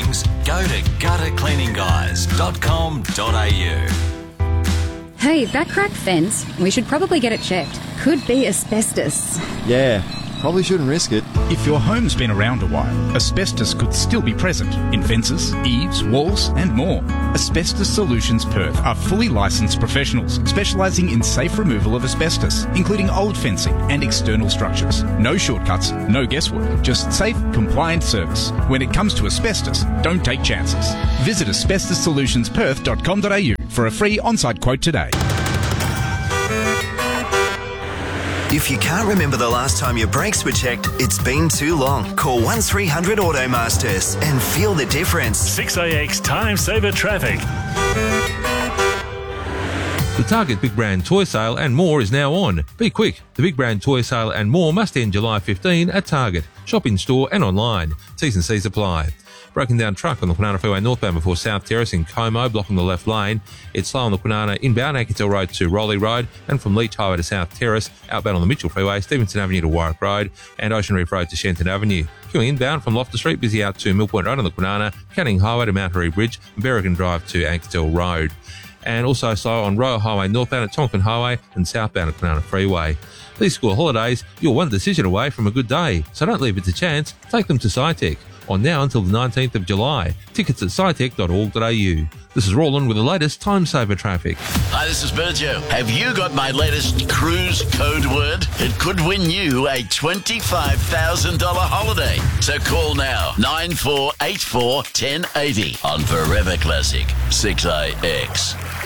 things, go to guttercleaningguys.com.au. Hey, that cracked fence, we should probably get it checked. Could be asbestos. Yeah, probably shouldn't risk it. If your home's been around a while, asbestos could still be present in fences, eaves, walls and more. Asbestos Solutions Perth are fully licensed professionals specialising in safe removal of asbestos, including old fencing and external structures. No shortcuts, no guesswork, just safe, compliant service. When it comes to asbestos, don't take chances. Visit asbestossolutionsperth.com.au for a free on-site quote today. If you can't remember the last time your brakes were checked, it's been too long. Call 1300 Automasters and feel the difference. 6AX Time Saver Traffic. The Target Big Brand Toy Sale and More is now on. Be quick. The Big Brand Toy Sale and More must end July 15 at Target. Shop in store and online. T's and C's apply. Broken down truck on the Kwinana Freeway northbound before South Terrace in Como, blocking the left lane. It's slow on the Kwinana inbound Anketel Road to Rowley Road, and from Leach Highway to South Terrace, outbound on the Mitchell Freeway, Stevenson Avenue to Warwick Road, and Ocean Reef Road to Shenton Avenue. Queuing inbound from Loftus Street, busy out to Mill Point Road on the Kwinana, Canning Highway to Mount Harry Bridge, and Berrigan Drive to Anketel Road. And also slow on Royal Highway northbound at Tonkin Highway and southbound at Kwinana Freeway. These school holidays, you're one decision away from a good day, so don't leave it to chance. Take them to SciTech. On now until the 19th of July. Tickets at scitech.org.au. This is Roland with the latest Time Saver traffic. Hi, this is Berjo. Have you got my latest cruise code word? It could win you a $25,000 holiday. So call now, 9484 1080 on Forever Classic 6AX.